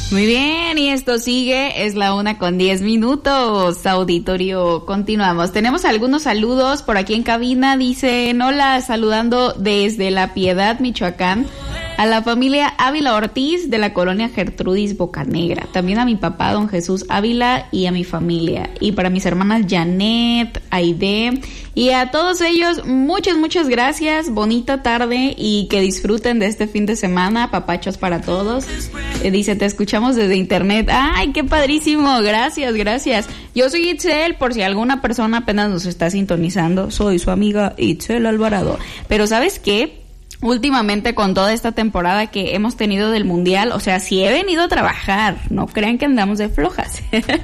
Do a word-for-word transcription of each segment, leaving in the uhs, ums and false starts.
Muy bien, y esto sigue, es la una con diez minutos, auditorio, continuamos. Tenemos algunos saludos por aquí en cabina, dicen, hola, saludando desde La Piedad, Michoacán, a la familia Ávila Ortiz de la colonia Gertrudis Bocanegra, también a mi papá, don Jesús Ávila, y a mi familia, y para mis hermanas Janet, Aide, y a todos ellos, muchas, muchas gracias, bonita tarde, y que disfruten de este fin de semana, papachos para todos. Eh, dice, te escuchamos desde internet. ¡Ay, qué padrísimo! Gracias, gracias. Yo soy Itzel, por si alguna persona apenas nos está sintonizando, soy su amiga Itzel Alvarado. Pero ¿sabes qué? Últimamente con toda esta temporada que hemos tenido del mundial, o sea, sí he venido a trabajar, no crean que andamos de flojas,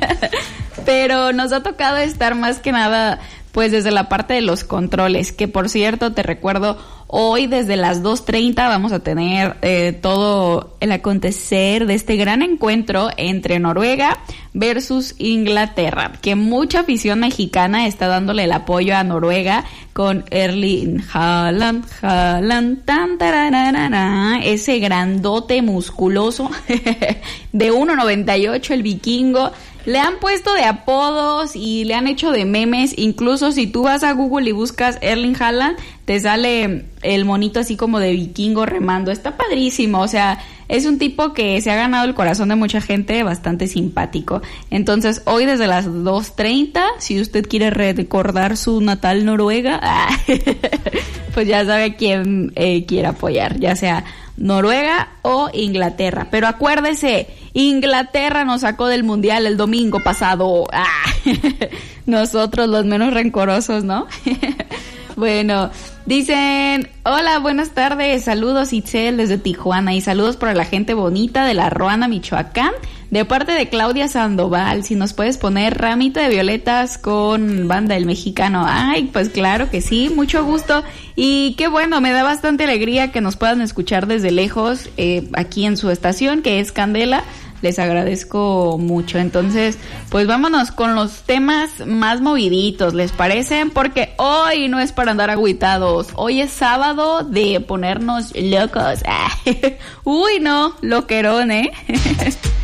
pero nos ha tocado estar más que nada pues desde la parte de los controles, que por cierto te recuerdo, hoy desde las dos treinta vamos a tener eh, todo el acontecer de este gran encuentro entre Noruega versus Inglaterra, que mucha afición mexicana está dándole el apoyo a Noruega con Erling Haaland, Haaland, tan tarararara, ese grandote musculoso de uno noventa y ocho, el vikingo. Le han puesto de apodos y le han hecho de memes, incluso si tú vas a Google y buscas Erling Haaland, te sale el monito así como de vikingo remando, está padrísimo, o sea, es un tipo que se ha ganado el corazón de mucha gente, bastante simpático. Entonces, hoy desde las dos treinta, si usted quiere recordar su natal Noruega, pues ya sabe quién eh, quiere apoyar, ya sea Noruega o Inglaterra. Pero acuérdese, Inglaterra nos sacó del mundial el domingo pasado. Ah, nosotros los menos rencorosos, ¿no? Bueno, dicen, hola, buenas tardes, saludos Itzel desde Tijuana y saludos para la gente bonita de La Ruana, Michoacán, de parte de Claudia Sandoval. Si nos puedes poner Ramita de Violetas con Banda El Mexicano. Ay, pues claro que sí, mucho gusto y qué bueno, me da bastante alegría que nos puedan escuchar desde lejos eh, aquí en su estación, que es Candela. Les agradezco mucho. Entonces, pues vámonos con los temas más moviditos, ¿les parecen? Porque hoy no es para andar agüitados. Hoy es sábado de ponernos locos. Uy, no, loquerón, ¿eh?